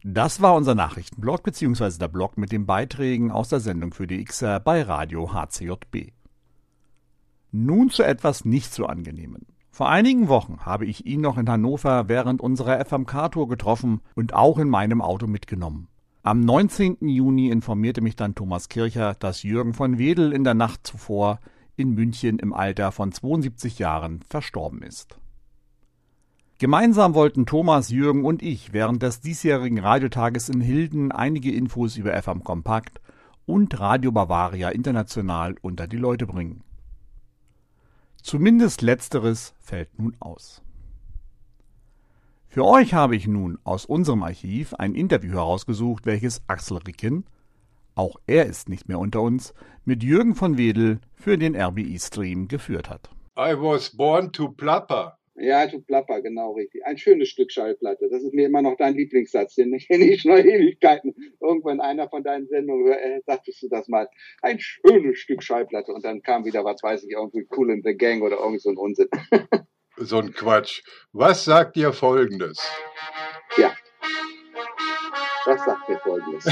Das war unser Nachrichtenblog bzw. der Blog mit den Beiträgen aus der Sendung für die Xer bei Radio HCJB. Nun zu etwas nicht so Angenehmen. Vor einigen Wochen habe ich ihn noch in Hannover während unserer FMK-Tour getroffen und auch in meinem Auto mitgenommen. Am 19. Juni informierte mich dann Thomas Kircher, dass Jürgen von Wedel in der Nacht zuvor in München im Alter von 72 Jahren verstorben ist. Gemeinsam wollten Thomas, Jürgen und ich während des diesjährigen Radiotages in Hilden einige Infos über FM Kompakt und Radio Bavaria International unter die Leute bringen. Zumindest letzteres fällt nun aus. Für euch habe ich nun aus unserem Archiv ein Interview herausgesucht, welches Axel Ricken, auch er ist nicht mehr unter uns, mit Jürgen von Wedel für den RBI-Stream geführt hat. I was born to plapper. Ja, to plapper, genau richtig. Ein schönes Stück Schallplatte. Das ist mir immer noch dein Lieblingssatz, den kenne ich schon Ewigkeiten. Irgendwann einer von deinen Sendungen, sagtest du das mal. Ein schönes Stück Schallplatte. Und dann kam wieder, was weiß ich, irgendwie Cool in the Gang oder irgend so ein Unsinn. So ein Quatsch. Was sagt dir Folgendes? Ja. Was sagt mir Folgendes?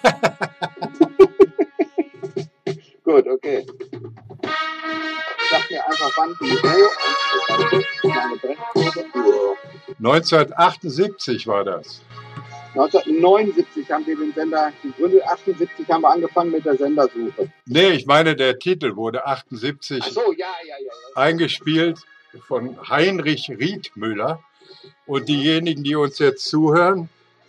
Gut, okay. Sag mir einfach, wann die meine Brennprobe. 1978 war das. 1979 haben wir den Sender gegründet, 78 haben wir angefangen mit der Sendersuche. Nee, ich meine, der Titel wurde 78 Ach so, ja. eingespielt von Heinrich Riethmüller. Und diejenigen, die uns jetzt zuhören,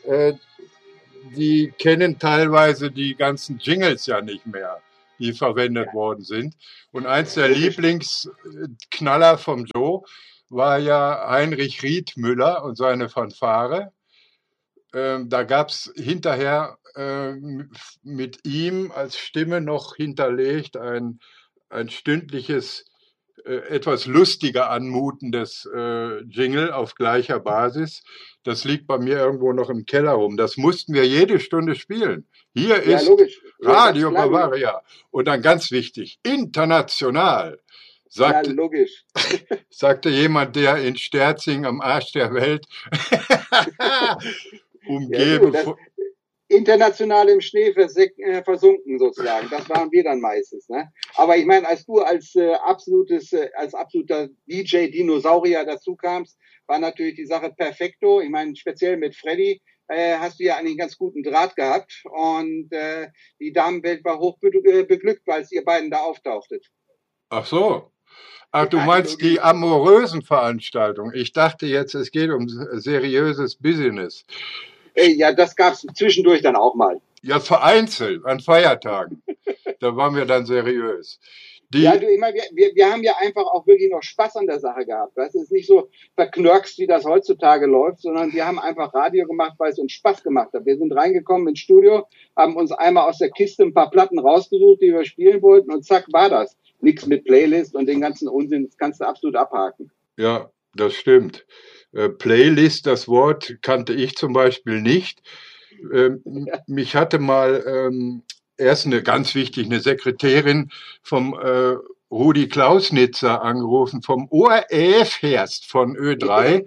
die kennen teilweise die ganzen Jingles ja nicht mehr, die verwendet worden sind. Und eins der Lieblingsknaller vom Joe war ja Heinrich Riethmüller und seine Fanfare. Da gab es hinterher mit ihm als Stimme noch hinterlegt ein stündliches, etwas lustiger anmutendes Jingle auf gleicher Basis. Das liegt bei mir irgendwo noch im Keller rum. Das mussten wir jede Stunde spielen. Hier ist logisch. Radio Bavaria. Und dann ganz wichtig, international. Logisch. Sagte jemand, der in Sterzing am Arsch der Welt umgeben. Ja, international im Schnee versunken sozusagen. Das waren wir dann meistens. Ne? Aber ich meine, als du als absoluter DJ-Dinosaurier dazu kamst, war natürlich die Sache perfekto. Ich meine, speziell mit Freddy hast du ja einen ganz guten Draht gehabt. Und die Damenwelt war hoch beglückt, als ihr beiden da auftauchtet. Ach so. Ach, du meinst die amorösen Veranstaltungen. Ich dachte jetzt, es geht um seriöses Business. Ja, das gab's zwischendurch dann auch mal. Ja, vereinzelt, an Feiertagen. Da waren wir dann seriös. Wir haben ja einfach auch wirklich noch Spaß an der Sache gehabt. Das ist nicht so verknörkst, wie das heutzutage läuft, sondern wir haben einfach Radio gemacht, weil es uns Spaß gemacht hat. Wir sind reingekommen ins Studio, haben uns einmal aus der Kiste ein paar Platten rausgesucht, die wir spielen wollten, und zack, war das. Nichts mit Playlist und den ganzen Unsinn, das kannst du absolut abhaken. Ja, das stimmt. Playlist, das Wort kannte ich zum Beispiel nicht. Mich hatte mal erst eine Sekretärin vom Rudi Klausnitzer angerufen, vom ORF Herst von Ö3.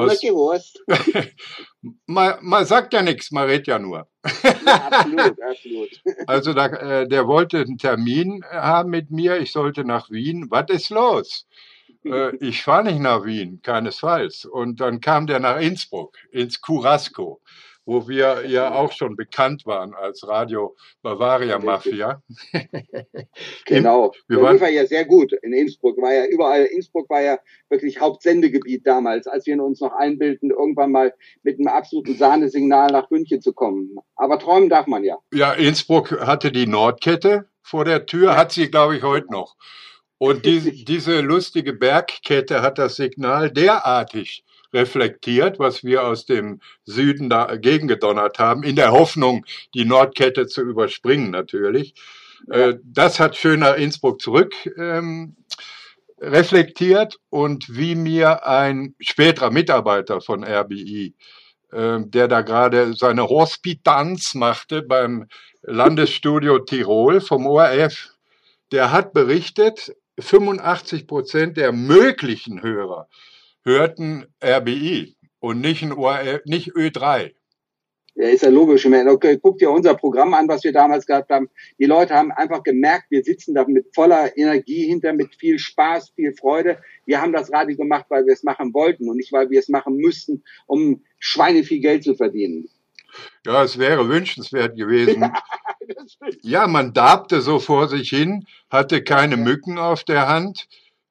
Man sagt ja nichts, man redet ja nur. Ja, absolut. Also der wollte einen Termin haben mit mir, ich sollte nach Wien. Was ist los? Ich fahre nicht nach Wien, keinesfalls. Und dann kam der nach Innsbruck, ins Curasco, wo wir ja auch schon bekannt waren als Radio Bavaria Mafia. Genau. Wir waren ja sehr gut in Innsbruck. War ja überall. Innsbruck war ja wirklich Hauptsendegebiet damals, als wir uns noch einbilden, irgendwann mal mit einem absoluten Sahnesignal nach München zu kommen. Aber träumen darf man ja. Ja, Innsbruck hatte die Nordkette vor der Tür, hat sie, glaube ich, heute noch. Und diese lustige Bergkette hat das Signal derartig reflektiert, was wir aus dem Süden dagegen gedonnert haben, in der Hoffnung, die Nordkette zu überspringen natürlich. Ja. Das hat schön nach Innsbruck zurück reflektiert, und wie mir ein späterer Mitarbeiter von RBI, der da gerade seine Hospitanz machte beim Landesstudio Tirol vom ORF, der hat berichtet, 85% der möglichen Hörer hörten RBI und nicht Ö3. Ja, ist ja logisch. Ich meine, okay, guck dir unser Programm an, was wir damals gehabt haben. Die Leute haben einfach gemerkt, wir sitzen da mit voller Energie hinter, mit viel Spaß, viel Freude. Wir haben das Radio gemacht, weil wir es machen wollten und nicht, weil wir es machen müssten, um schweineviel Geld zu verdienen. Ja, es wäre wünschenswert gewesen. Ja, man darbte so vor sich hin, hatte keine Mücken auf der Hand.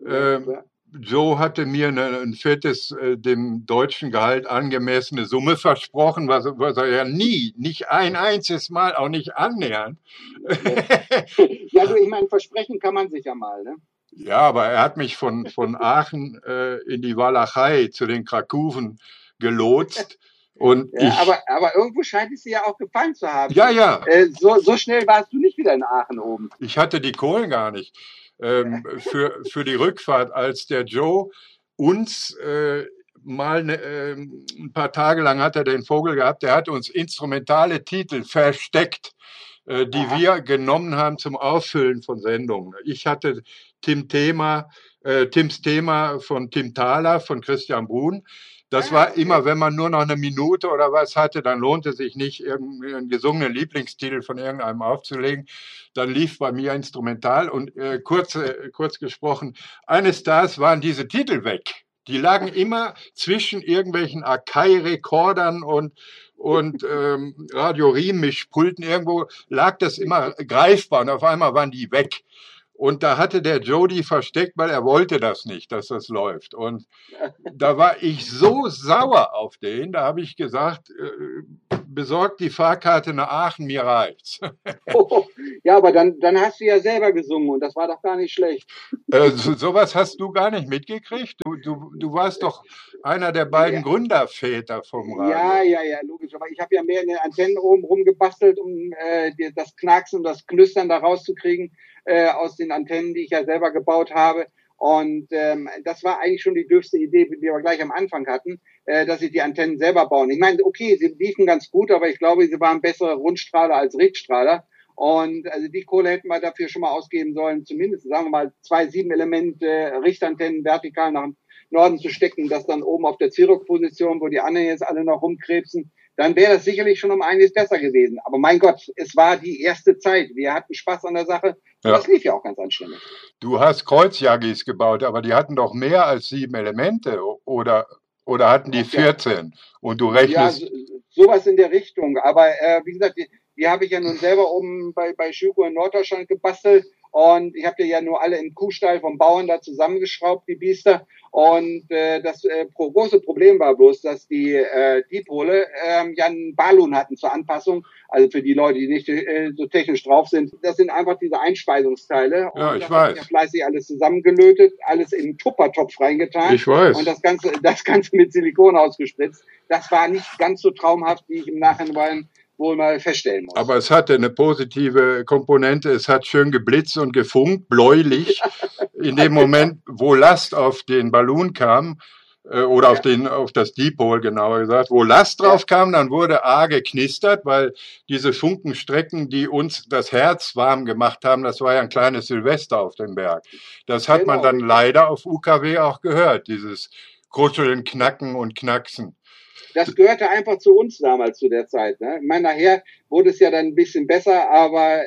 Joe hatte mir ein fettes, dem deutschen Gehalt angemessene Summe versprochen, was er ja nicht ein einziges Mal, auch nicht annähernd. Ja, du, ich meine, versprechen kann man sich ja mal, ne? Ja, aber er hat mich von Aachen in die Walachei zu den Krakuven gelotst. Und ja, aber irgendwo scheint es dir ja auch gefallen zu haben. Ja, ja. So schnell warst du nicht wieder in Aachen oben. Ich hatte die Kohlen gar nicht. Für die Rückfahrt, als der Joe uns mal ein paar Tage lang hat er den Vogel gehabt, der hat uns instrumentale Titel versteckt, die wir genommen haben zum Auffüllen von Sendungen. Ich hatte Tims Thema von Tim Thaler, von Christian Brun. Das war immer, wenn man nur noch eine Minute oder was hatte, dann lohnte sich nicht, irgendeinen gesungenen Lieblingstitel von irgendeinem aufzulegen. Dann lief bei mir Instrumental und kurz gesprochen, eines Tages waren diese Titel weg. Die lagen immer zwischen irgendwelchen Akai-Rekordern und Radio Riem-Mischpulten. Irgendwo lag das immer greifbar und auf einmal waren die weg. Und da hatte der Joe die versteckt, weil er wollte das nicht, dass das läuft. Und da war ich so sauer auf den, da habe ich gesagt, besorgt die Fahrkarte nach Aachen, mir reicht's. Ja, aber dann hast du ja selber gesungen und das war doch gar nicht schlecht. Sowas hast du gar nicht mitgekriegt? Du warst doch einer der beiden Gründerväter vom Radio. Ja, logisch. Aber ich habe ja mehr in den Antennen oben rumgebastelt, um das Knacksen und das Knüstern da rauszukriegen aus den Antennen, die ich ja selber gebaut habe. Und das war eigentlich schon die dürfste Idee, die wir gleich am Anfang hatten, dass sie die Antennen selber bauen. Ich meine, okay, sie liefen ganz gut, aber ich glaube, sie waren bessere Rundstrahler als Richtstrahler. Und also die Kohle hätten wir dafür schon mal ausgeben sollen, zumindest, sagen wir mal, 2 7-Element Richtantennen vertikal nach Norden zu stecken, das dann oben auf der Zirok-Position, wo die anderen jetzt alle noch rumkrebsen, dann wäre das sicherlich schon um einiges besser gewesen. Aber mein Gott, es war die erste Zeit. Wir hatten Spaß an der Sache. Ja. Das lief ja auch ganz anständig. Du hast Kreuzjagis gebaut, aber die hatten doch mehr als 7 Elemente oder hatten die 14? Und du rechnest... Ja, sowas in der Richtung. Aber wie gesagt, die habe ich ja nun selber oben bei Schüko in Norddeutschland gebastelt. Und ich habe die ja nur alle im Kuhstall vom Bauern da zusammengeschraubt, die Biester. Und das große Problem war bloß, dass die Dipole ja einen Balun hatten zur Anpassung. Also für die Leute, die nicht so technisch drauf sind. Das sind einfach diese Einspeisungsteile. Ja, und ich weiß. Ich habe fleißig alles zusammengelötet, alles in einen Tuppertopf reingetan. Ich weiß. Und das Ganze mit Silikon ausgespritzt. Das war nicht ganz so traumhaft, wie ich im Nachhinein wohl mal feststellen muss. Aber es hatte eine positive Komponente. Es hat schön geblitzt und gefunkt, bläulich. In dem Moment, wo Last auf den Ballon kam, oder auf das Dipol genauer gesagt, wo Last drauf kam, dann wurde geknistert, weil diese Funkenstrecken, die uns das Herz warm gemacht haben, das war ja ein kleines Silvester auf dem Berg. Das hat man dann leider auf UKW auch gehört, dieses Kruscheln, Knacken und Knacksen. Das gehörte einfach zu uns damals zu der Zeit. Ne? Ich meine, nachher wurde es ja dann ein bisschen besser, aber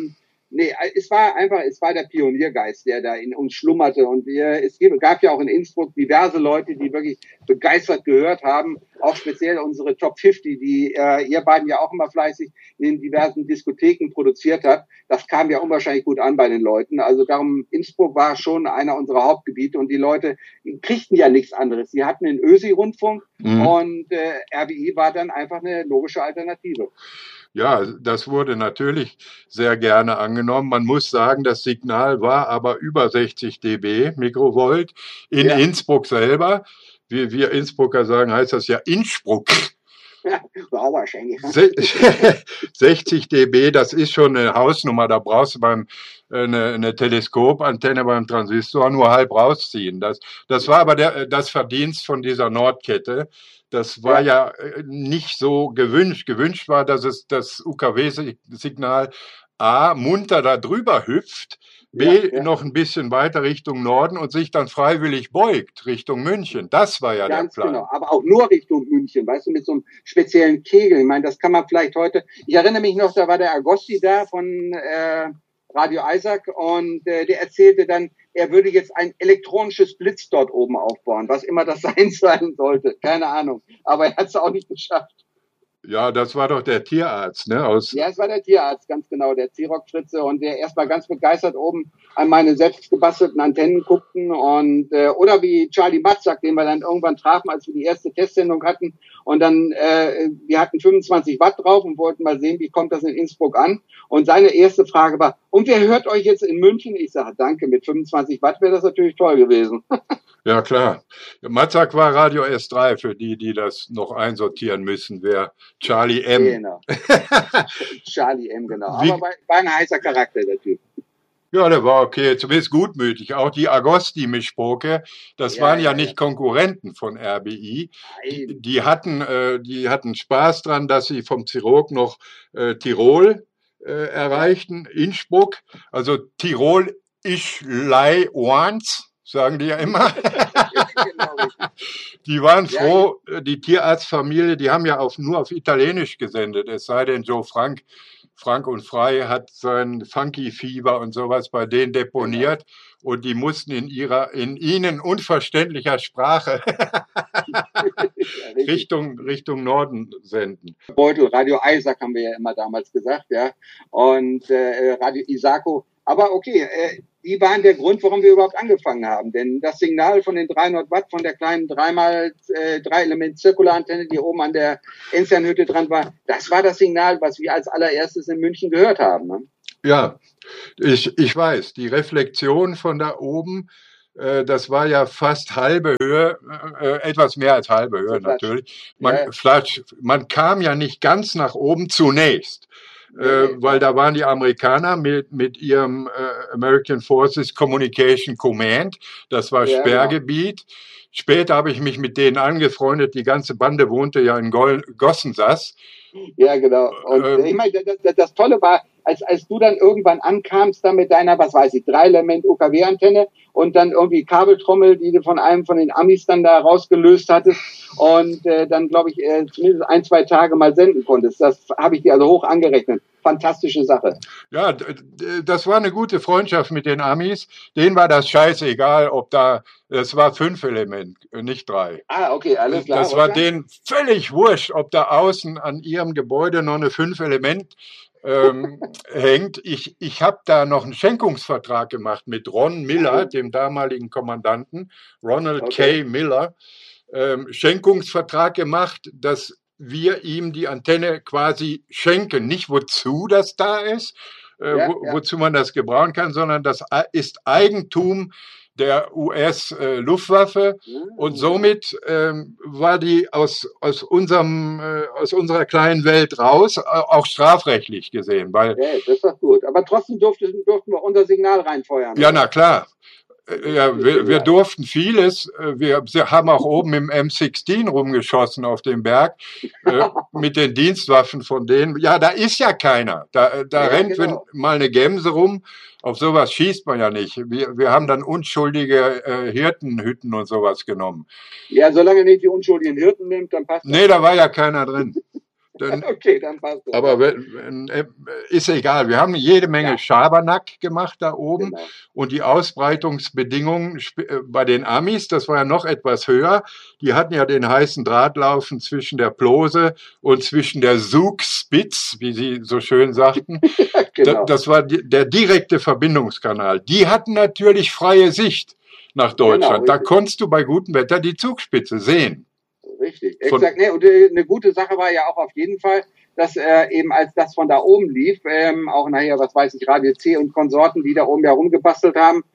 es war der Pioniergeist, der da in uns schlummerte. Und es gab ja auch in Innsbruck diverse Leute, die wirklich begeistert gehört haben, auch speziell unsere Top 50, die ihr beiden ja auch immer fleißig in den diversen Diskotheken produziert habt. Das kam ja unwahrscheinlich gut an bei den Leuten. Also darum, Innsbruck war schon einer unserer Hauptgebiete und die Leute kriegten ja nichts anderes. Sie hatten den ÖSI-Rundfunk und RBI war dann einfach eine logische Alternative. Ja, das wurde natürlich sehr gerne angenommen. Man muss sagen, das Signal war aber über 60 dB Mikrovolt in Innsbruck selber. Wie wir Innsbrucker sagen, heißt das ja Innsbruck. Ja, war wahrscheinlich. 60 dB, das ist schon eine Hausnummer. Da brauchst du eine Teleskopantenne beim Transistor nur halb rausziehen. Das war aber das Verdienst von dieser Nordkette. Das war ja nicht so gewünscht. Gewünscht war, dass es das UKW-Signal munter da drüber hüpft, B, ja. noch ein bisschen weiter Richtung Norden und sich dann freiwillig beugt Richtung München. Das war ja Ganz der Plan. genau, aber auch nur Richtung München, weißt du, mit so einem speziellen Kegel. Ich meine, das kann man vielleicht heute, ich erinnere mich noch, da war der Agosti da von Radio Isaac und der erzählte dann, er würde jetzt ein elektronisches Blitz dort oben aufbauen, was immer das sein sollte, keine Ahnung, aber er hat es auch nicht geschafft. Ja, das war doch der Tierarzt, ne? Ja, es war der Tierarzt, ganz genau, der T-Rock Fritze, und der erstmal ganz begeistert oben an meine selbst gebastelten Antennen guckten und oder wie Charlie Matzak, den wir dann irgendwann trafen, als wir die erste Testsendung hatten, und dann wir hatten 25 Watt drauf und wollten mal sehen, wie kommt das in Innsbruck an, und seine erste Frage war: Und wer hört euch jetzt in München? Ich sage: Danke, mit 25 Watt wäre das natürlich toll gewesen. Ja, klar. Matzak war Radio S3, für die das noch einsortieren müssen, wer Charlie M. Genau. Charlie M, genau. Wie- Aber war ein heißer Charakter, der Typ. Ja, der war okay, zumindest gutmütig. Auch die Agosti-Mischpoke, das Ja, waren ja ja, nicht ja. Konkurrenten von RBI. Nein. Die hatten Spaß dran, dass sie vom Zirok noch Tirol erreichten, Innsbruck. Also Tirol, ich lei once, sagen die ja immer. Genau, richtig. Die waren Ja, froh, die Tierarztfamilie, die haben ja nur auf Italienisch gesendet, es sei denn, Joe Frank und Frei hat sein Funky Fieber und sowas bei denen deponiert, und die mussten in ihnen unverständlicher Sprache Ja, richtig. Richtung Norden senden. Beutel, Radio Isaac haben wir ja immer damals gesagt, ja. Und Radio Isako. Aber okay, die waren der Grund, warum wir überhaupt angefangen haben. Denn das Signal von den 300 Watt von der kleinen 3x3-Element-Zirkularantenne, die oben an der Enzianhütte dran war, das war das Signal, was wir als allererstes in München gehört haben. Ne? Ja, ich weiß, die Reflexion von da oben, das war ja fast halbe Höhe, etwas mehr als halbe Höhe So Flatsch. natürlich. Ja. Man kam ja nicht ganz nach oben zunächst, Nee, weil da waren die Amerikaner mit ihrem American Forces Communication Command, das war Ja, Sperrgebiet. Später habe ich mich mit denen angefreundet, die ganze Bande wohnte ja in Gossensass. Ja, genau. Und ich meine, das Tolle war, als du dann irgendwann ankamst da mit deiner, was weiß ich, 3-Element-UKW-Antenne und dann irgendwie Kabeltrommel, die du von einem von den Amis dann da rausgelöst hattest und dann, glaube ich, zumindest 1-2 Tage mal senden konntest. Das habe ich dir also hoch angerechnet. Fantastische Sache. Ja, das war eine gute Freundschaft mit den Amis. Denen war das scheißegal, das war 5-Element, nicht 3. Ah, okay, alles klar. Das war denen völlig wurscht, ob da außen an ihrem Gebäude noch eine 5-Element hängt. Ich habe da noch einen Schenkungsvertrag gemacht mit Ron Miller, dem damaligen Kommandanten, Ronald K. Miller, Schenkungsvertrag gemacht, dass wir ihm die Antenne quasi schenken. Nicht wozu das da ist, wozu man das gebrauchen kann, sondern das ist Eigentum der US-Luftwaffe, und somit war die aus unserer kleinen Welt raus, auch strafrechtlich gesehen. Weil, ja, das ist doch gut. Aber trotzdem durften wir unser Signal reinfeuern. ja, na klar. Ja, wir durften vieles. Wir haben auch oben im M16 rumgeschossen auf dem Berg mit den Dienstwaffen von denen. Ja, da ist ja keiner. Da rennt mal eine Gemse rum. Auf sowas schießt man ja nicht. Wir haben dann unschuldige Hirtenhütten und sowas genommen. Ja, solange nicht die unschuldigen Hirten nimmt, dann passt das. Nee, da war ja keiner drin. Okay, dann passt das. Aber ist egal. Wir haben jede Menge Schabernack gemacht da oben. Genau. Und die Ausbreitungsbedingungen bei den Amis, das war ja noch etwas höher. Die hatten ja den heißen Drahtlaufen zwischen der Plose und zwischen der Zugspitz, wie sie so schön sagten. Genau. Das war der direkte Verbindungskanal. Die hatten natürlich freie Sicht nach Deutschland. Genau, da konntest du bei gutem Wetter die Zugspitze sehen. Richtig, exakt. Nee, und eine gute Sache war ja auch auf jeden Fall, dass eben als das von da oben lief, auch nachher, was weiß ich, Radio C und Konsorten, die da oben herumgebastelt haben,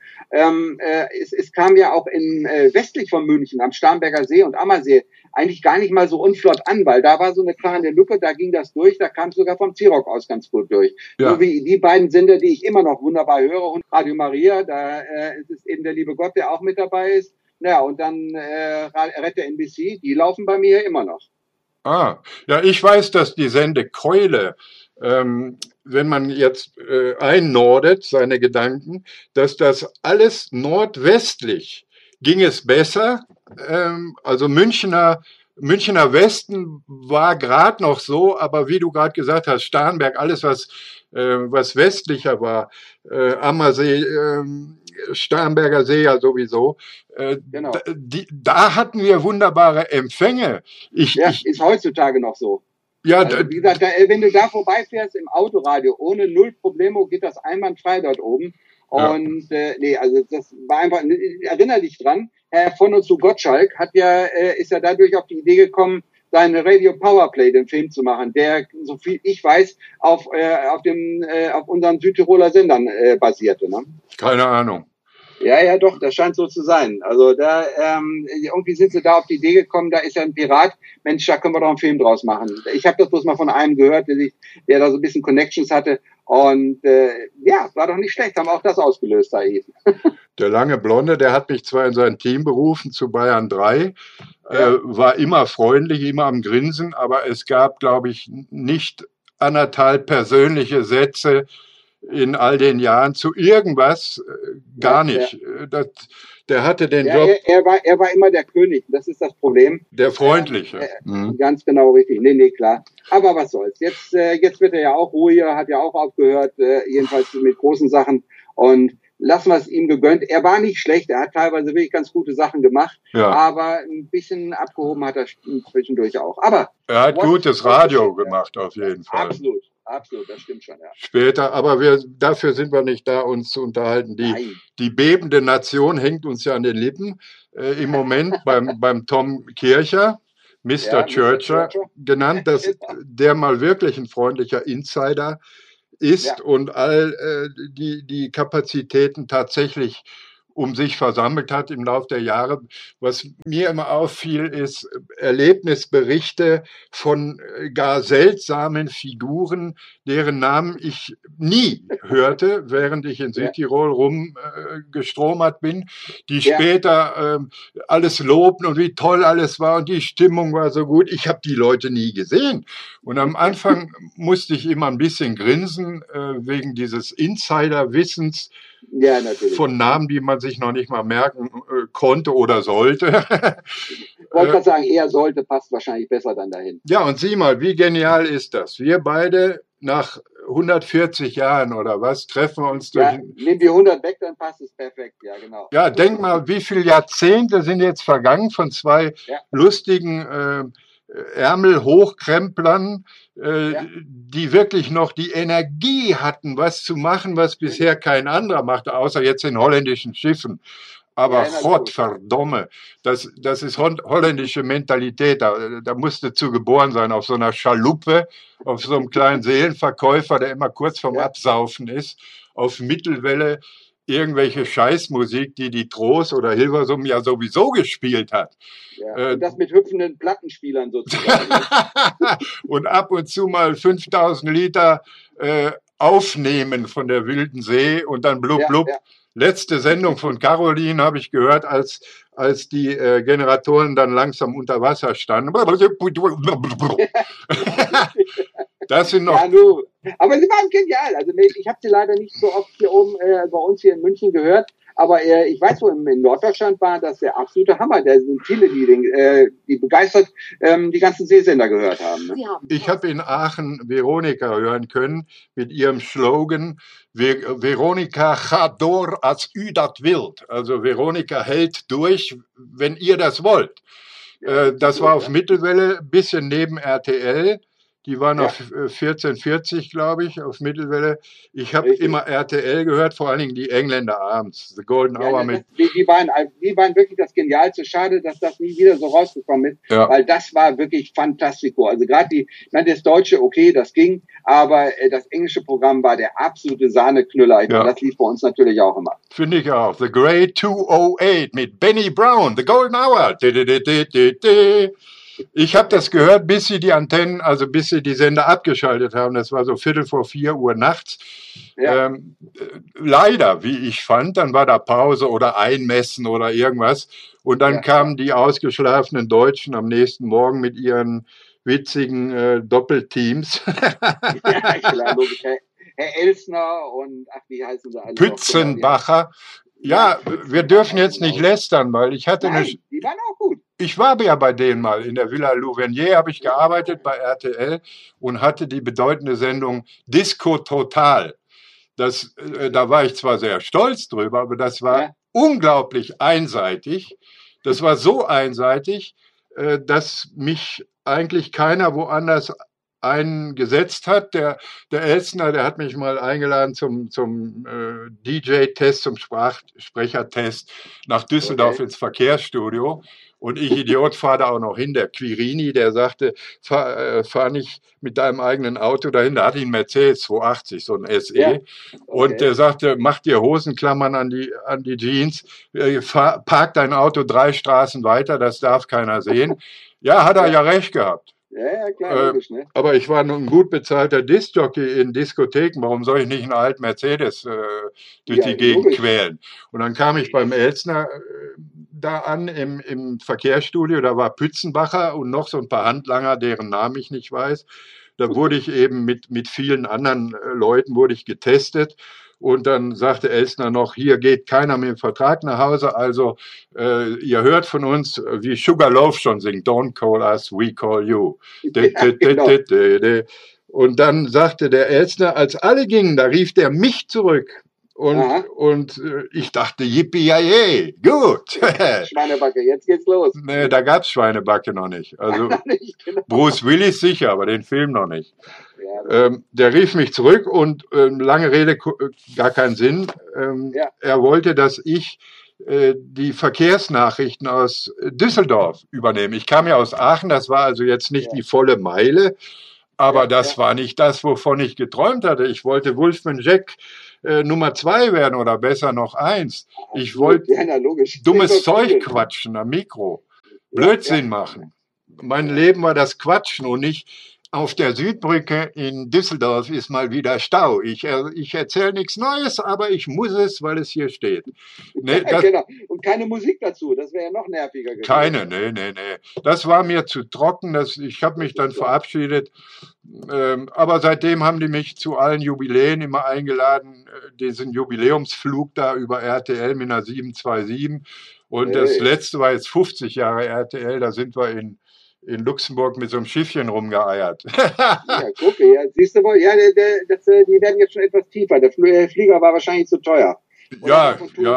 es kam ja auch westlich von München, am Starnberger See und Ammersee, eigentlich gar nicht mal so unflott an, weil da war so eine kleine Lücke, da ging das durch, da kam es sogar vom Zirok aus ganz gut durch. Ja. So wie die beiden Sender, die ich immer noch wunderbar höre, und Radio Maria, da ist es eben der liebe Gott, der auch mit dabei ist. Ja, und dann Retter NBC, die laufen bei mir immer noch. Ah, ja, ich weiß, dass die Sendekeule wenn man jetzt einnordet, seine Gedanken, dass das alles nordwestlich ging es besser. Also Münchner Westen war gerade noch so, aber wie du gerade gesagt hast, Starnberg, alles was westlicher war, Ammersee, Starnberger See ja sowieso, Genau. da hatten wir wunderbare Empfänge. Ist heutzutage noch so. Ja, also, wie gesagt, wenn du da vorbeifährst im Autoradio, ohne null Problemo geht das einwandfrei dort oben. Ja. Und also das war einfach, erinnere dich dran, Herr von und zu Gottschalk ist ja dadurch auf die Idee gekommen, seine Radio Powerplay, den Film zu machen, der, so viel ich weiß, auf unseren Südtiroler Sendern basierte. Ne? Keine Ahnung. Ja, doch, das scheint so zu sein. Also da irgendwie sind sie da auf die Idee gekommen, da ist ja ein Pirat, Mensch, da können wir doch einen Film draus machen. Ich habe das bloß mal von einem gehört, der da so ein bisschen Connections hatte. Und war doch nicht schlecht, haben auch das ausgelöst da eben. Der lange Blonde, der hat mich zwar in sein Team berufen zu Bayern 3, war immer freundlich, immer am Grinsen, aber es gab, glaube ich, nicht 1,5 persönliche Sätze in all den Jahren zu irgendwas, gar nicht. Ja. Der hatte den Job. Er war immer der König, das ist das Problem. Der Freundliche. Ganz genau richtig. Nee, klar. Aber was soll's. Jetzt wird er ja auch ruhiger, hat ja auch aufgehört, jedenfalls mit großen Sachen. Und lassen wir es ihm gegönnt. Er war nicht schlecht, er hat teilweise wirklich ganz gute Sachen gemacht, aber ein bisschen abgehoben hat er zwischendurch auch. Aber er hat gutes Radio gemacht, auf jeden Fall. Absolut, das stimmt schon, ja. Später, aber dafür sind wir nicht da, uns zu unterhalten. Die bebende Nation hängt uns ja an den Lippen. Im Moment beim Tom Kircher, Mr. Churcher genannt, dass der mal wirklich ein freundlicher Insider ist und all die Kapazitäten tatsächlich um sich versammelt hat im Laufe der Jahre. Was mir immer auffiel, ist Erlebnisberichte von gar seltsamen Figuren, deren Namen ich nie hörte, während ich in Südtirol rumgestromert bin, die später alles lobten und wie toll alles war und die Stimmung war so gut. Ich habe die Leute nie gesehen. Und am Anfang musste ich immer ein bisschen grinsen wegen dieses Insiderwissens von Namen, die man sich noch nicht mal merken konnte oder sollte. Ich wollte gerade sagen, eher sollte, passt wahrscheinlich besser dann dahin. Ja, und sieh mal, wie genial ist das? Wir beide nach 140 Jahren oder was treffen wir uns durch. Nimm die 100 weg, dann passt es perfekt, ja genau. Ja, denk mal, wie viele Jahrzehnte sind jetzt vergangen von zwei lustigen Ärmelhochkremplern, die wirklich noch die Energie hatten, was zu machen, was bisher kein anderer machte, außer jetzt in holländischen Schiffen. Aber Gottverdammt, das ist holländische Mentalität. Da musste zu geboren sein, auf so einer Schaluppe, auf so einem kleinen Seelenverkäufer, der immer kurz vorm Absaufen ist, auf Mittelwelle irgendwelche Scheißmusik, die Trost oder Hilversum ja sowieso gespielt hat. Ja, und das mit hüpfenden Plattenspielern sozusagen. Und ab und zu mal 5000 Liter aufnehmen von der wilden See und dann blub, blub. Ja. Letzte Sendung von Caroline habe ich gehört, als die Generatoren dann langsam unter Wasser standen. Das sind noch. Ja, aber sie waren genial. Also ich habe sie leider nicht so oft hier oben bei uns hier in München gehört. Aber ich weiß, wo in Norddeutschland war das der absolute Hammer. Da sind viele, die begeistert die ganzen Seesender gehört haben. Ne? Ich habe in Aachen Veronika hören können mit ihrem Slogan Veronika gaat door als u dat wilt. Also Veronika hält durch, wenn ihr das wollt. Das war auf Mittelwelle, bisschen neben RTL. Die waren auf 1440, glaube ich, auf Mittelwelle. Ich habe immer RTL gehört, vor allen Dingen die Engländer abends. The Golden Hour mit. Die waren wirklich das Genialste. Schade, dass das nie wieder so rausgekommen ist, weil das war wirklich fantastico. Also gerade das Deutsche, okay, das ging, aber das englische Programm war der absolute Sahneknüller. Das lief bei uns natürlich auch immer. Finde ich auch. The Great 208 mit Benny Brown, The Golden Hour. Ich habe das gehört, bis sie die Antennen, also bis sie die Sender abgeschaltet haben. Das war so 3:45 nachts. Leider, wie ich fand, dann war da Pause oder Einmessen oder irgendwas. Und dann kamen die ausgeschlafenen Deutschen am nächsten Morgen mit ihren witzigen Doppelteams. Ja, klar, logisch. Herr Elsner und, ach, wie heißen sie alle? Pützenbacher. Ja, wir dürfen jetzt nicht lästern, weil ich hatte Nein, die waren auch gut. Ich war ja bei denen mal in der Villa Louvenier, habe ich gearbeitet bei RTL und hatte die bedeutende Sendung Disco Total. Da war ich zwar sehr stolz drüber, aber das war unglaublich einseitig. Das war so einseitig, dass mich eigentlich keiner woanders eingesetzt hat. Der Elsner, der hat mich mal eingeladen zum DJ-Test, zum Sprechertest nach Düsseldorf ins Verkehrsstudio. Und ich, Idiot, fahre da auch noch hin. Der Quirini, der sagte, fahr nicht mit deinem eigenen Auto dahin. Da hatte ich einen Mercedes 280, so ein SE. Ja. Und der sagte, mach dir Hosenklammern an die Jeans, park dein Auto 3 Straßen weiter, das darf keiner sehen. Ja, hat er ja recht gehabt. Ja, klar, logisch, ne? Aber ich war nun ein gut bezahlter Diskjockey in Diskotheken. Warum soll ich nicht einen alten Mercedes durch die Gegend quälen? Und dann kam ich beim Elsner da an im Verkehrsstudio. Da war Pützenbacher und noch so ein paar Handlanger, deren Namen ich nicht weiß. Da wurde ich eben mit vielen anderen Leuten wurde ich getestet. Und dann sagte Elsner noch, hier geht keiner mit dem Vertrag nach Hause, also ihr hört von uns, wie Sugarloaf schon singt, don't call us, we call you. Und dann sagte der Elsner, als alle gingen, da rief der mich zurück. Und ich dachte, yippie gut. Schweinebacke, jetzt geht's los. Nee, da gab's Schweinebacke noch nicht. Also genau. Bruce Willis sicher, aber den Film noch nicht. Ja, der rief mich zurück und lange Rede, gar keinen Sinn. Er wollte, dass ich die Verkehrsnachrichten aus Düsseldorf übernehme. Ich kam ja aus Aachen, das war also jetzt nicht die volle Meile, aber das war nicht das, wovon ich geträumt hatte. Ich wollte Wolfman Jack Nummer 2 werden oder besser noch 1. Ich wollte dummes Zeug quatschen am Mikro, Blödsinn machen. Mein Leben war das Quatschen und nicht auf der Südbrücke in Düsseldorf ist mal wieder Stau. Ich erzähle nichts Neues, aber ich muss es, weil es hier steht. Nee, genau. Und keine Musik dazu, das wäre ja noch nerviger gewesen. Keine, nee. Das war mir zu trocken, ich habe mich dann verabschiedet. Aber seitdem haben die mich zu allen Jubiläen immer eingeladen, diesen Jubiläumsflug da über RTL mit einer 727. Und das letzte war jetzt 50 Jahre RTL, da sind wir in Luxemburg mit so einem Schiffchen rumgeeiert. Ja, gucke, ja, siehst du wohl, ja, die werden jetzt schon etwas tiefer. Der Flieger war wahrscheinlich zu teuer. Ja.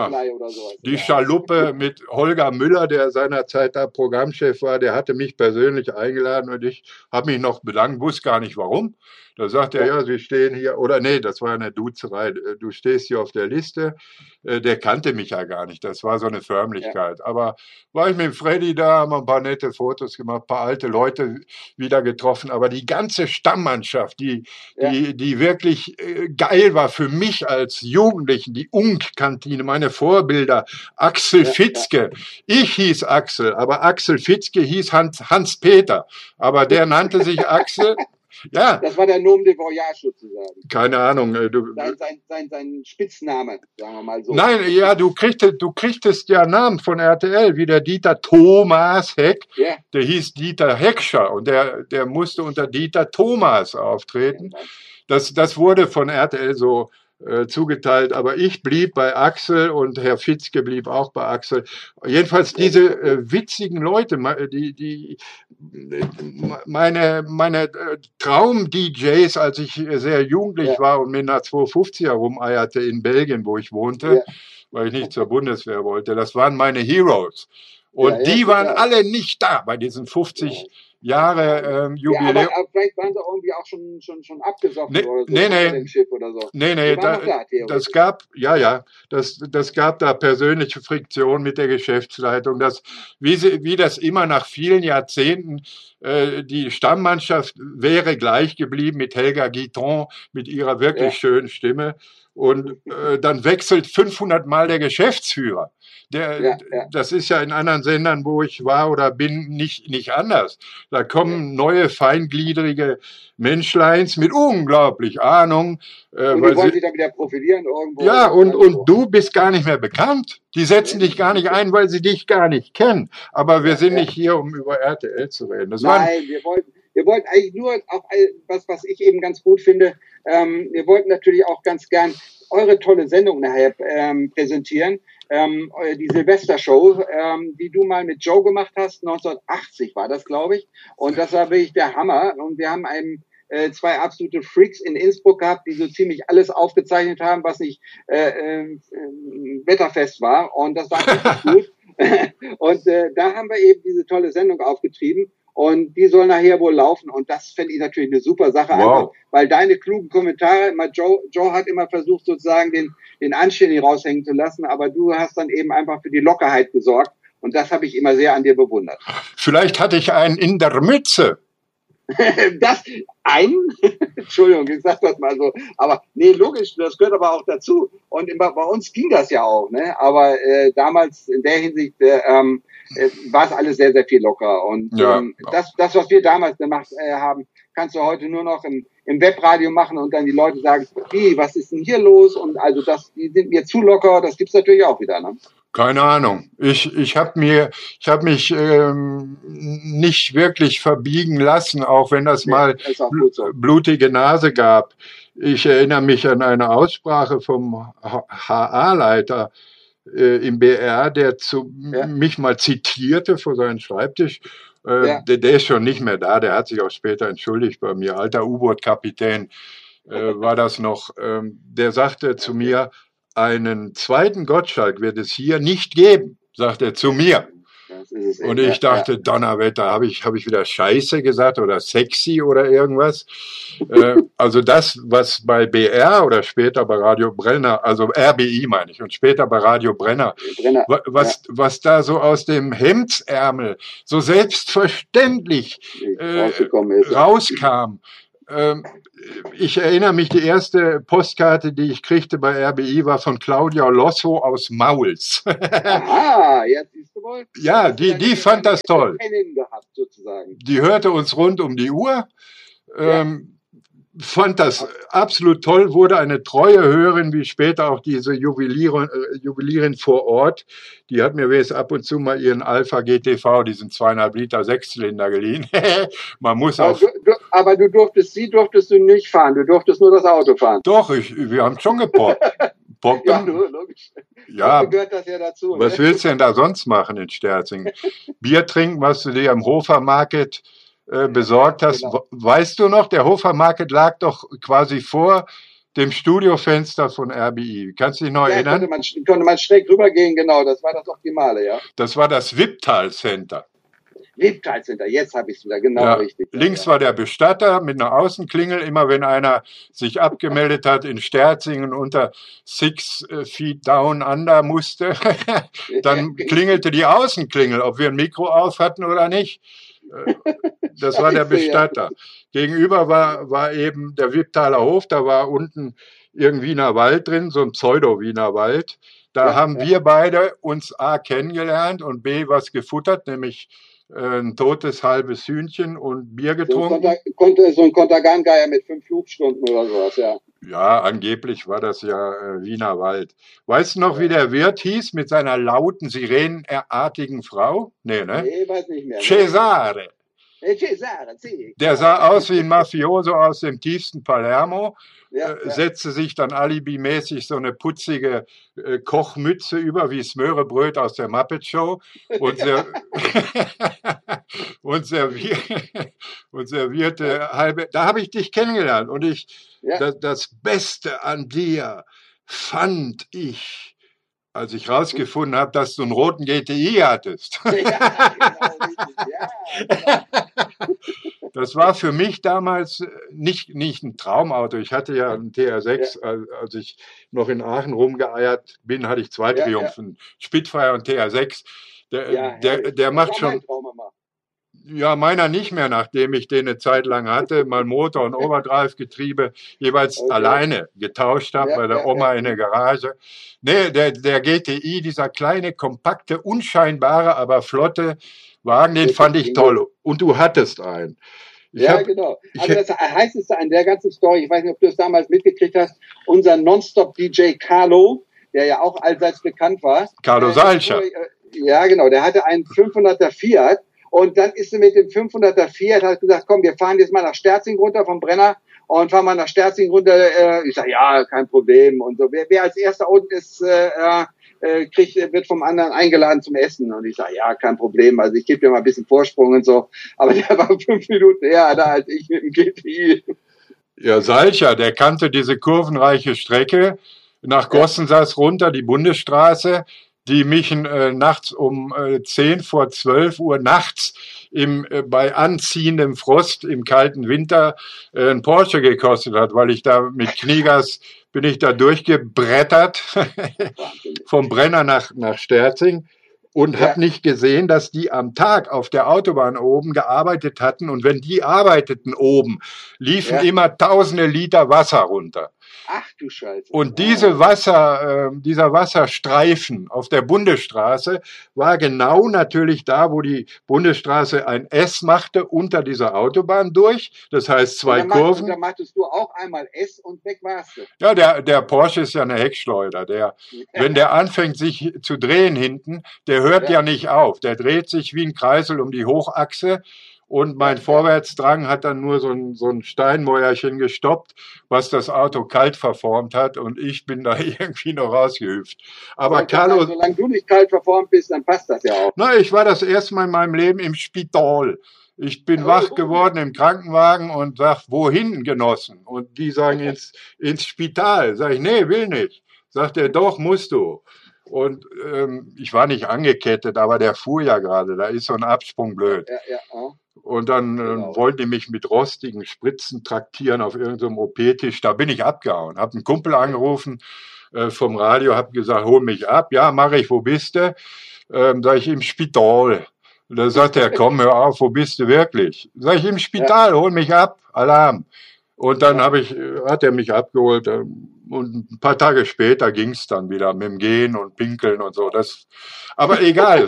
Die Schaluppe mit Holger Müller, der seinerzeit da Programmchef war, der hatte mich persönlich eingeladen und ich habe mich noch bedankt, wusste gar nicht warum. Da sagt er, ja, Sie stehen hier, oder nee, das war eine Duzerei, du stehst hier auf der Liste. Der kannte mich ja gar nicht, das war so eine Förmlichkeit. Ja. Aber war ich mit Freddy da, haben ein paar nette Fotos gemacht, ein paar alte Leute wieder getroffen, aber die ganze Stammmannschaft, die wirklich geil war für mich als Jugendlichen, die Unk-Kantine, meine Vorbilder, Axel Fitzke. Ich hieß Axel, aber Axel Fitzke hieß Hans-Peter, aber der nannte sich Axel. Ja. Das war der Nom de Voyage sozusagen. Keine Ahnung. Sein Spitzname, sagen wir mal so. Nein, ja, du kriegtest ja Namen von RTL, wie der Dieter Thomas Heck. Yeah. Der hieß Dieter Heckscher und der musste unter Dieter Thomas auftreten. Das wurde von RTL so zugeteilt, aber ich blieb bei Axel und Herr Fitzke blieb auch bei Axel. Jedenfalls diese witzigen Leute, meine Traum-DJs, als ich sehr jugendlich war und mit einer 250er rumeierte in Belgien, wo ich wohnte, weil ich nicht zur Bundeswehr wollte, das waren meine Heroes. Und die waren alle nicht da bei diesen 50 Jahre Jubiläum. Ja, aber vielleicht waren sie irgendwie auch schon abgesoffen oder so. Nee. Schiff oder so. Nee, das gab da persönliche Friktion mit der Geschäftsleitung. Wie das immer nach vielen Jahrzehnten, die Stammmannschaft wäre gleich geblieben mit Helga Guitton, mit ihrer wirklich schönen Stimme. Und dann wechselt 500 Mal der Geschäftsführer. Das ist ja in anderen Sendern, wo ich war oder bin, nicht anders. Da kommen neue, feingliedrige Menschleins mit unglaublich Ahnung. Und die wollen sich dann wieder profilieren irgendwo. Ja, und du bist gar nicht mehr bekannt. Die setzen dich gar nicht ein, weil sie dich gar nicht kennen. Aber wir sind nicht hier, um über RTL zu reden. Nein, wir wir wollten eigentlich nur auch was ich eben ganz gut finde, wir wollten natürlich auch ganz gern eure tolle Sendung nachher präsentieren. Die Silvestershow, die du mal mit Joe gemacht hast, 1980 war das, glaube ich. Und das war wirklich der Hammer. Und wir haben zwei absolute Freaks in Innsbruck gehabt, die so ziemlich alles aufgezeichnet haben, was nicht wetterfest war. Und das war richtig gut. Und da haben wir eben diese tolle Sendung aufgetrieben. Und die soll nachher wohl laufen. Und das fände ich natürlich eine super Sache, einfach, weil deine klugen Kommentare, Joe hat immer versucht, sozusagen den Anständigen raushängen zu lassen, aber du hast dann eben einfach für die Lockerheit gesorgt. Und das habe ich immer sehr an dir bewundert. Vielleicht hatte ich einen in der Mütze. Entschuldigung, ich sag das mal so. Aber nee, logisch, das gehört aber auch dazu. Und bei uns ging das ja auch, ne? Aber damals in der Hinsicht war es alles sehr, sehr viel locker. Und das, was wir damals gemacht haben, kannst du heute nur noch im Webradio machen und dann die Leute sagen, wie, was ist denn hier los? Und also die sind mir zu locker, das gibt's natürlich auch wieder, ne? Keine Ahnung. Ich habe mich nicht wirklich verbiegen lassen, auch wenn das mal blutige Nase gab. Ich erinnere mich an eine Aussprache vom HA-Leiter im BR, der mich mal zitierte vor seinem Schreibtisch. Der ist schon nicht mehr da, der hat sich auch später entschuldigt bei mir. Alter U-Boot-Kapitän war das noch. Der sagte zu mir, einen zweiten Gottschalk wird es hier nicht geben, sagt er zu mir. Und ich dachte, Donnerwetter, habe ich wieder Scheiße gesagt oder sexy oder irgendwas. Also das, was bei BR oder später bei Radio Brenner, also RBI meine ich, und später bei Radio Brenner, was da so aus dem Hemdsärmel so selbstverständlich rauskam. Ich erinnere mich, die erste Postkarte, die ich kriegte bei RBI, war von Claudia Losso aus Mauls. Aha, jetzt siehst du wohl. Ja, die fand das toll. Gehabt, sozusagen. Die hörte uns rund um die Uhr, fand das absolut toll, wurde eine treue Hörerin, wie später auch diese Juwelierin vor Ort. Die hat mir jetzt ab und zu mal ihren Alpha GTV, diesen 2,5 Liter Sechszylinder geliehen. Man muss auch. Aber sie durftest du nicht fahren, du durftest nur das Auto fahren. Doch, wir haben schon gepoppt. Ja, logisch. Ja, gehört das ja dazu. Was willst du denn da sonst machen in Sterzingen? Bier trinken, was du dir am Hofer Market besorgt hast. Genau. Weißt du noch, der Hofer Market lag doch quasi vor dem Studiofenster von RBI. Kannst du dich noch erinnern? Konnte man schräg rübergehen, genau. Das war das Optimale, ja. Das war das Wipptal Center. Wipptal Center, jetzt habe ich es wieder, genau richtig. Links war der Bestatter mit einer Außenklingel. Immer wenn einer sich abgemeldet hat in Sterzingen unter 6 Feet Down Under musste, dann klingelte die Außenklingel, ob wir ein Mikro auf hatten oder nicht. Das war der Bestatter. Gegenüber war eben der Wipptaler Hof, da war unten irgendein Wiener Wald drin, so ein Pseudo-Wiener Wald. Da haben wir beide uns A kennengelernt und B was gefuttert, nämlich ein totes halbes Hühnchen und Bier getrunken. So ein Kontergangeier mit 5 Flugstunden oder sowas, ja. Ja, angeblich war das ja Wiener Wald. Weißt du noch, wie der Wirt hieß mit seiner lauten, sirenenartigen Frau? Nee, ne? Nee, weiß nicht mehr. Cesare. Cesare, sì. Der sah aus wie ein Mafioso aus dem tiefsten Palermo, setzte sich dann alibimäßig so eine putzige Kochmütze über wie Smörebröt aus der Muppet Show und, und servierte halbe. Da habe ich dich kennengelernt und das Beste an dir fand ich, als ich rausgefunden habe, dass du einen roten GTI hattest. Ja, genau. Das war für mich damals nicht ein Traumauto. Ich hatte ja einen TR6, als ich noch in Aachen rumgeeiert bin, hatte ich 2 Triumphen, Spitfire und TR6. Der macht schon. Ja, meiner nicht mehr, nachdem ich den eine Zeit lang hatte, mal Motor- und Overdrive-Getriebe jeweils alleine getauscht habe bei der Oma in der Garage. Nee, der GTI, dieser kleine, kompakte, unscheinbare, aber flotte Wagen, den fand ich toll. Und du hattest einen. Genau. Also das heißeste an der ganzen Story, ich weiß nicht, ob du es damals mitgekriegt hast, unser Nonstop-DJ Carlo, der ja auch allseits bekannt war. Carlo Salcher. Ja, genau, der hatte einen 500er Fiat. Und dann ist sie mit dem 500er Fiat, hat gesagt, komm, wir fahren jetzt mal nach Sterzing runter vom Brenner und fahren mal nach Sterzing runter. Ich sage, ja, kein Problem. Und so, wer als erster unten ist, wird vom anderen eingeladen zum Essen. Und ich sage, ja, kein Problem. Also ich gebe dir mal ein bisschen Vorsprung und so. Aber der war 5 Minuten eher da als ich mit dem GTI. Ja, Salcher, der kannte diese kurvenreiche Strecke nach Gossensas runter, die Bundesstraße, die mich nachts um 10 vor 12 Uhr nachts bei anziehendem Frost im kalten Winter ein Porsche gekostet hat, weil ich da mit Kniegas bin ich da durchgebrettert vom Brenner nach Sterzing und habe nicht gesehen, dass die am Tag auf der Autobahn oben gearbeitet hatten. Und wenn die arbeiteten oben, liefen immer tausende Liter Wasser runter. Ach du Scheiße. Und dieser Wasserstreifen auf der Bundesstraße war genau natürlich da, wo die Bundesstraße ein S machte unter dieser Autobahn durch. Das heißt 2 Kurven. Da machtest du auch einmal S und weg warst du. Ja, der Porsche ist ja eine Heckschleuder. Wenn der anfängt sich zu drehen hinten, der hört ja nicht auf. Der dreht sich wie ein Kreisel um die Hochachse. Und mein Vorwärtsdrang hat dann nur so ein Steinmäuerchen gestoppt, was das Auto kalt verformt hat. Und ich bin da irgendwie noch rausgehüpft. Aber Carlo, solange du nicht kalt verformt bist, dann passt das ja auch. Na, ich war das erste Mal in meinem Leben im Spital. Ich bin wach geworden im Krankenwagen und sag, wohin, Genossen? Und die sagen ins Spital. Sag ich, nee, will nicht. Sagt er, doch, musst du. Und ich war nicht angekettet, aber der fuhr ja gerade. Da ist so ein Absprung blöd. Ja. Und dann wollten die mich mit rostigen Spritzen traktieren auf irgendeinem OP-Tisch. Da bin ich abgehauen. Hab einen Kumpel angerufen vom Radio, hab gesagt, hol mich ab. Ja, mache ich, wo bist du? Sag ich, im Spital. Da sagt er, komm, hör auf, wo bist du wirklich? Sag ich, im Spital, hol mich ab, Alarm. Und dann hat er mich abgeholt und ein paar Tage später ging's dann wieder mit dem Gehen und Pinkeln und so. Aber egal,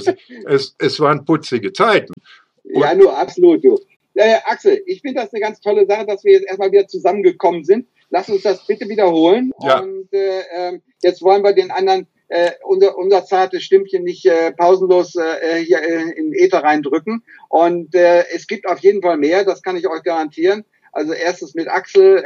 es waren putzige Zeiten. Ja, nur absolut, du. Axel, ich finde das eine ganz tolle Sache, dass wir jetzt erstmal wieder zusammengekommen sind. Lass uns das bitte wiederholen. Ja. Und jetzt wollen wir den anderen unser zartes Stimmchen nicht pausenlos hier in den Äther reindrücken. Und es gibt auf jeden Fall mehr, das kann ich euch garantieren. Also erstes mit Axel,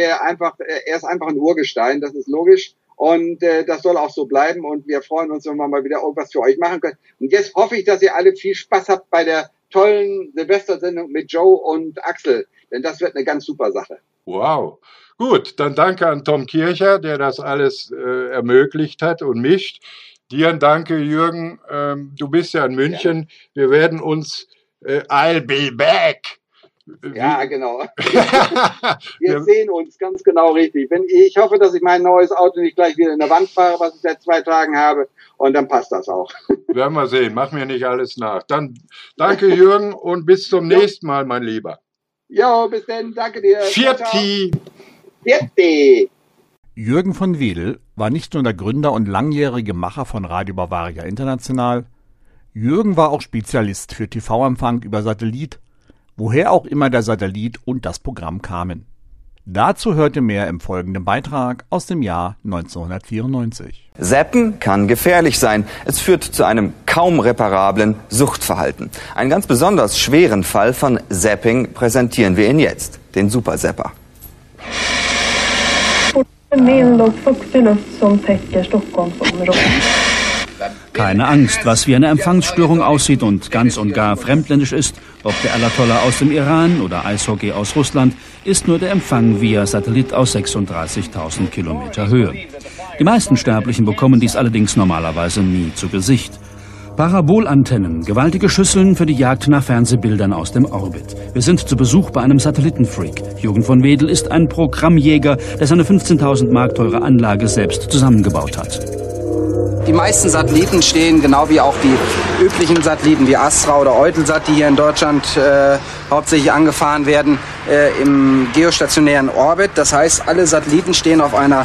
er ist einfach ein Urgestein, das ist logisch. Und das soll auch so bleiben. Und wir freuen uns, wenn wir mal wieder irgendwas für euch machen können. Und jetzt hoffe ich, dass ihr alle viel Spaß habt bei der tollen Silvestersendung mit Joe und Axel. Denn das wird eine ganz super Sache. Wow. Gut, dann danke an Tom Kircher, der das alles ermöglicht hat und mischt. Dir ein Danke, Jürgen. Du bist ja in München. Ja. Wir werden uns I'll be back. Ja, genau. Wir sehen uns ganz genau richtig. Ich hoffe, dass ich mein neues Auto nicht gleich wieder in der Wand fahre, was ich seit 2 Tagen habe. Und dann passt das auch. Werden wir sehen. Mach mir nicht alles nach. Dann danke, Jürgen, und bis zum nächsten Mal, mein Lieber. Jo, bis dann. Danke dir. Vierti. Jürgen von Wedel war nicht nur der Gründer und langjährige Macher von Radio Bavaria International. Jürgen war auch Spezialist für TV-Empfang über Satellit, woher auch immer der Satellit und das Programm kamen. Dazu hörte mehr im folgenden Beitrag aus dem Jahr 1994. Zappen kann gefährlich sein. Es führt zu einem kaum reparablen Suchtverhalten. Einen ganz besonders schweren Fall von Zapping präsentieren wir Ihnen jetzt, den Super Zapper. Keine Angst, was wie eine Empfangsstörung aussieht und ganz und gar fremdländisch ist, ob der Ayatollah aus dem Iran oder Eishockey aus Russland, ist nur der Empfang via Satellit aus 36.000 Kilometer Höhe. Die meisten Sterblichen bekommen dies allerdings normalerweise nie zu Gesicht. Parabolantennen, gewaltige Schüsseln für die Jagd nach Fernsehbildern aus dem Orbit. Wir sind zu Besuch bei einem Satellitenfreak. Jürgen von Wedel ist ein Programmjäger, der seine 15.000 Mark teure Anlage selbst zusammengebaut hat. Die meisten Satelliten stehen, genau wie auch die üblichen Satelliten wie Astra oder Eutelsat, die hier in Deutschland hauptsächlich angefahren werden, im geostationären Orbit. Das heißt, alle Satelliten stehen auf einer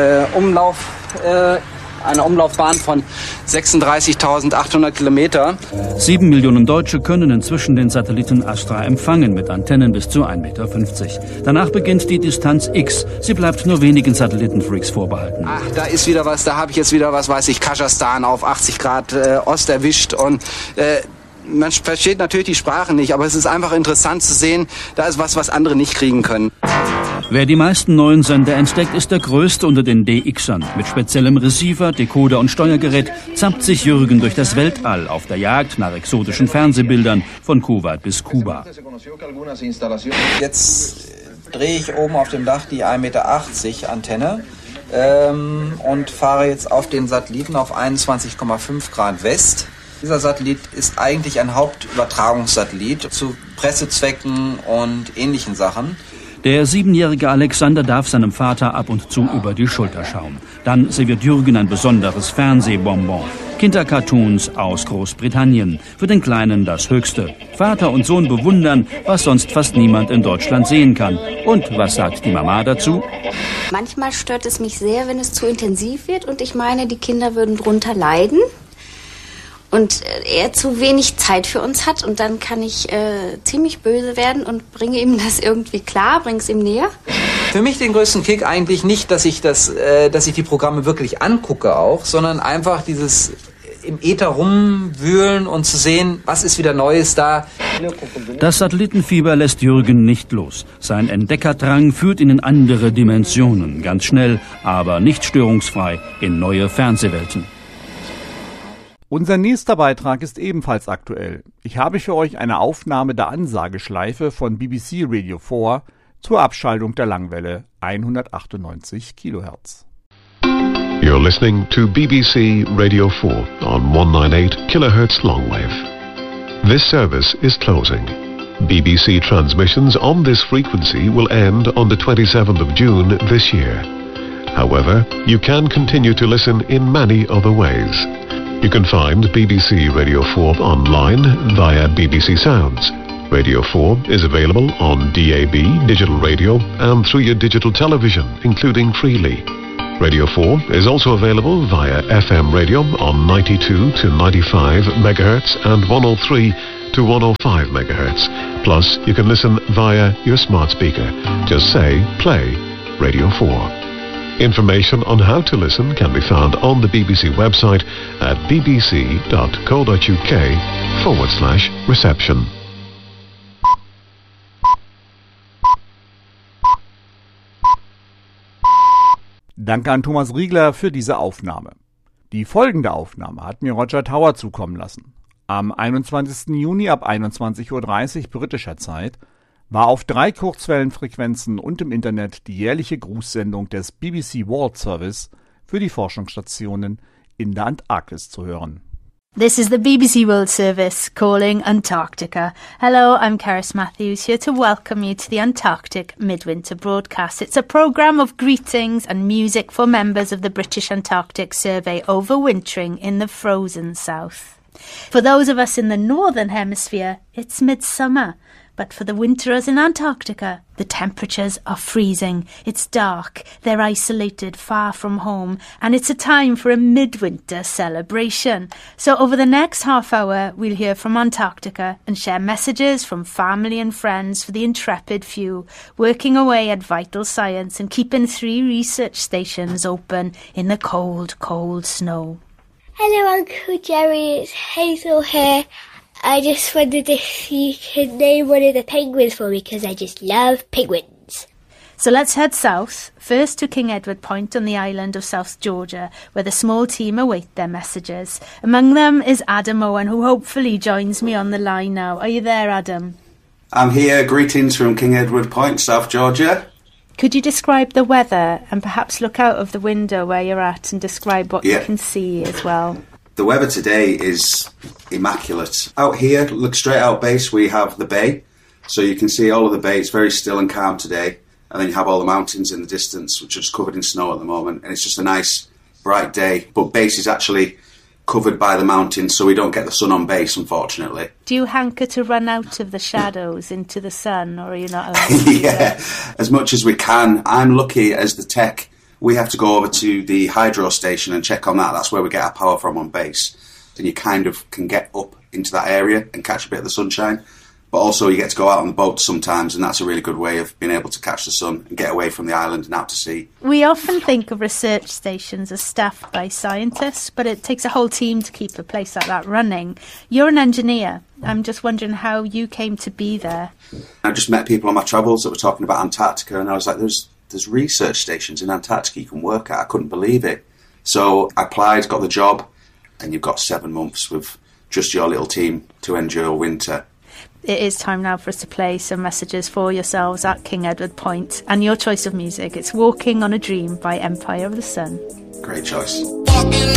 Umlaufbahn von 36.800 Kilometer. 7 Millionen Deutsche können inzwischen den Satelliten Astra empfangen mit Antennen bis zu 1,50 Meter. Danach beginnt die Distanz X. Sie bleibt nur wenigen Satellitenfreaks vorbehalten. Ach, da ist wieder was, da habe ich jetzt wieder was, weiß ich, Kasachstan auf 80 Grad Ost erwischt und Man versteht natürlich die Sprache nicht, aber es ist einfach interessant zu sehen, da ist was andere nicht kriegen können. Wer die meisten neuen Sender entdeckt, ist der größte unter den DXern. Mit speziellem Receiver, Decoder und Steuergerät zappt sich Jürgen durch das Weltall auf der Jagd nach exotischen Fernsehbildern von Kuwait bis Kuba. Jetzt drehe ich oben auf dem Dach die 1,80 Meter Antenne und fahre jetzt auf den Satelliten auf 21,5 Grad West. Dieser Satellit ist eigentlich ein Hauptübertragungssatellit zu Pressezwecken und ähnlichen Sachen. Der 7-jährige Alexander darf seinem Vater ab und zu über die Schulter schauen. Dann serviert Jürgen ein besonderes Fernsehbonbon. Kindercartoons aus Großbritannien. Für den Kleinen das Höchste. Vater und Sohn bewundern, was sonst fast niemand in Deutschland sehen kann. Und was sagt die Mama dazu? Manchmal stört es mich sehr, wenn es zu intensiv wird. Und ich meine, die Kinder würden drunter leiden. Und er zu wenig Zeit für uns hat und dann kann ich ziemlich böse werden und bringe ihm das irgendwie klar, bringe es ihm näher. Für mich den größten Kick eigentlich nicht, dass ich die Programme wirklich angucke auch, sondern einfach dieses im Äther rumwühlen und zu sehen, was ist wieder Neues da. Das Satellitenfieber lässt Jürgen nicht los. Sein Entdeckerdrang führt ihn in andere Dimensionen, ganz schnell, aber nicht störungsfrei, in neue Fernsehwelten. Unser nächster Beitrag ist ebenfalls aktuell. Ich habe für euch eine Aufnahme der Ansageschleife von BBC Radio 4 zur Abschaltung der Langwelle 198 kHz. You're listening to BBC Radio 4 on 198 kHz longwave. This service is closing. BBC transmissions on this frequency will end on the 27th of June this year. However, you can continue to listen in many other ways. You can find BBC Radio 4 online via BBC Sounds. Radio 4 is available on DAB, digital radio, and through your digital television, including Freely. Radio 4 is also available via FM radio on 92 to 95 MHz and 103 to 105 MHz. Plus, you can listen via your smart speaker. Just say, play Radio 4. Information on how to listen can be found on the BBC website at bbc.co.uk/reception. Danke an Thomas Riegler für diese Aufnahme. Die folgende Aufnahme hat mir Roger Tower zukommen lassen. Am 21. Juni ab 21:30 Uhr britischer Zeit war auf 3 Kurzwellenfrequenzen und im Internet die jährliche Grußsendung des BBC World Service für die Forschungsstationen in der Antarktis zu hören. This is the BBC World Service calling Antarctica. Hello, I'm Karis Matthews here to welcome you to the Antarctic Midwinter broadcast. It's a programme of greetings and music for members of the British Antarctic Survey overwintering in the frozen south. For those of us in the northern hemisphere, it's midsummer. But for the winterers in Antarctica, the temperatures are freezing. It's dark, they're isolated, far from home, and it's a time for a midwinter celebration. So over the next half hour, we'll hear from Antarctica and share messages from family and friends for the intrepid few, working away at vital science and keeping 3 research stations open in the cold, cold snow. Hello, Uncle Jerry, it's Hazel here. I just wondered if you could name one of the penguins for me, because I just love penguins. So let's head south, first to King Edward Point on the island of South Georgia, where the small team await their messages. Among them is Adam Owen, who hopefully joins me on the line now. Are you there, Adam? I'm here. Greetings from King Edward Point, South Georgia. Could you describe the weather and perhaps look out of the window where you're at and describe what you can see as well? The weather today is immaculate. Out here, look straight out base, we have the bay. So you can see all of the bay. It's very still and calm today. And then you have all the mountains in the distance, which are just covered in snow at the moment. And it's just a nice, bright day. But base is actually covered by the mountains, so we don't get the sun on base, unfortunately. Do you hanker to run out of the shadows into the sun, or are you not allowed to Yeah, as much as we can. I'm lucky as the tech. We have to go over to the hydro station and check on that. That's where we get our power from on base. And you kind of can get up into that area and catch a bit of the sunshine. But also you get to go out on the boat sometimes, and that's a really good way of being able to catch the sun and get away from the island and out to sea. We often think of research stations as staffed by scientists, but it takes a whole team to keep a place like that running. You're an engineer. I'm just wondering how you came to be there. I just met people on my travels that were talking about Antarctica, and I was like, there's research stations in Antarctica you can work at. I couldn't believe it. So I applied, got the job, and you've got 7 months with just your little team to endure winter. It is time now for us to play some messages for yourselves at King Edward Point and your choice of music. It's Walking on a Dream by Empire of the Sun. Great choice.